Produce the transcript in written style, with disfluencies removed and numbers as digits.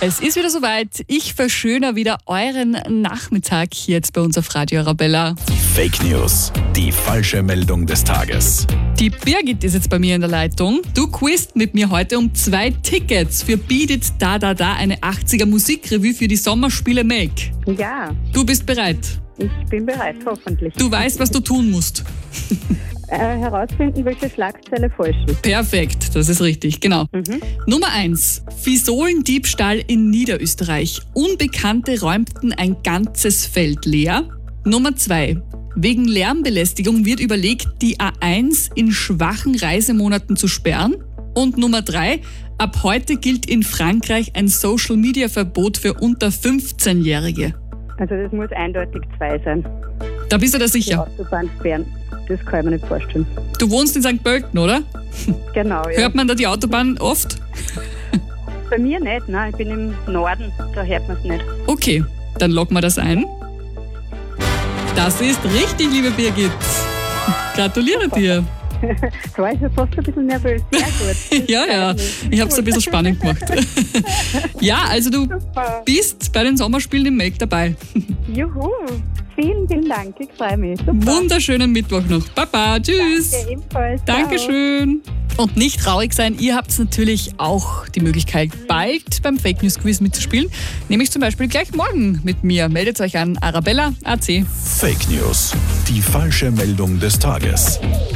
Es ist wieder soweit. Ich verschönere wieder euren Nachmittag hier jetzt bei uns auf Radio Arabella. Fake News, die falsche Meldung des Tages. Die Birgit ist jetzt bei mir in der Leitung. Du quizst mit mir heute um 2 Tickets für Beat It Da Da Da, eine 80er Musikrevue für die Sommerspiele Make. Ja, Du bist bereit. ich bin bereit, hoffentlich. Du weißt, was du tun musst. Herausfinden, welche Schlagzeile falsch ist. Perfekt, das ist richtig, genau. Nummer 1. Fisolendiebstahl in Niederösterreich. Unbekannte räumten ein ganzes Feld leer. Nummer 2. Wegen Lärmbelästigung wird überlegt, die A1 in schwachen Reisemonaten zu sperren. Und Nummer 3. Ab heute gilt in Frankreich ein Social-Media-Verbot für unter 15-Jährige. Also das muss eindeutig 2 sein. Da bist du da Die sicher. Autobahn sperren, das kann ich mir nicht vorstellen. Du wohnst in St. Pölten, oder? Genau, ja. Hört man da die Autobahn oft? Bei mir nicht, nein, ich bin im Norden, da hört man es nicht. Okay, dann loggen wir das ein. Das ist richtig, liebe Birgit. Gratuliere dir. Da war ich ja fast ein bisschen nervös. Sehr gut. Ja, ich habe es ein bisschen spannend gemacht. Ja, also du Super. bist bei den Sommerspielen im Make dabei. Juhu, vielen, vielen Dank, ich freue mich. Super. Wunderschönen Mittwoch noch. Baba, tschüss. Danke, ebenfalls. Ciao. Dankeschön. Und nicht traurig sein, ihr habt natürlich auch die Möglichkeit, bald beim Fake News Quiz mitzuspielen. Nämlich zum Beispiel gleich morgen mit mir. Meldet euch an Arabella AC. Fake News, die falsche Meldung des Tages.